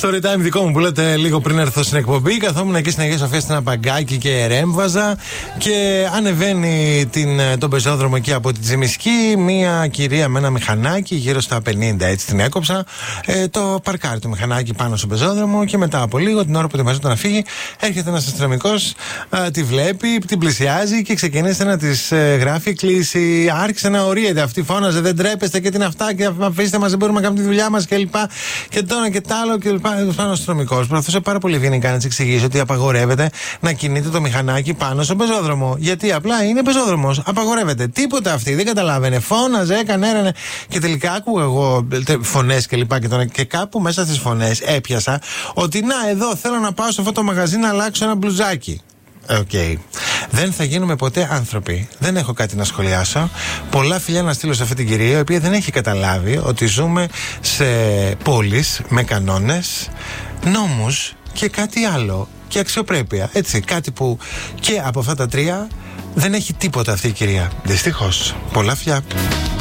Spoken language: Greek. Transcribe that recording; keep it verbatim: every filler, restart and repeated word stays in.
Story time δικό μου που λέτε λίγο πριν έρθω στην εκπομπή. Καθόμουν εκεί στην Αγία Σοφία στην Απαγκάκη και ρέμβαζα. Και ανεβαίνει την, τον πεζόδρομο εκεί από τη Τζιμισκή μία κυρία με ένα μηχανάκι γύρω στα πενήντα. Έτσι την έκοψα. Ε, το παρκάρει το μηχανάκι πάνω στον πεζόδρομο. Και μετά από λίγο, την ώρα που ετοιμαζόταν να φύγει, έρχεται ένας αστυνομικός, τη βλέπει, την πλησιάζει και ξεκίνησε να της ε, γράφει κλίση. Άρχισε να ορίεται. Αυτή φώναζε: δεν τρέπεστε και την αυτά και αφήστε μας, δεν μπορούμε να κάνουμε τη δουλειά μας κλπ. Και τώρα και τ' άλλο και λοιπά. Ο αστυνομικός προσπαθούσε πάρα πολύ ευγενικά να της εξηγήσει ότι απαγορεύεται να κινείται το μηχανάκι πάνω στον πεζόδρομο. Γιατί απλά είναι πεζόδρομος. Απαγορεύεται. Τίποτα αυτή. Δεν καταλάβαινε. Φώναζε, έκανε, έρανε. Και τελικά άκουγα εγώ φωνές και λοιπά. Και, τώρα, και κάπου μέσα στις φωνές έπιασα ότι να, εδώ θέλω να πάω σε αυτό το μαγαζί να αλλάξω ένα μπλουζάκι. Οκ. Okay. Δεν θα γίνουμε ποτέ άνθρωποι. Δεν έχω κάτι να σχολιάσω. Πολλά φιλιά να στείλω σε αυτή την κυρία, η οποία δεν έχει καταλάβει ότι ζούμε σε πόλεις με κανόνες, νόμους και κάτι άλλο. Και αξιοπρέπεια. Έτσι, κάτι που και από αυτά τα τρία δεν έχει τίποτα αυτή η κυρία. Δυστυχώς. Πολλά φιλιά.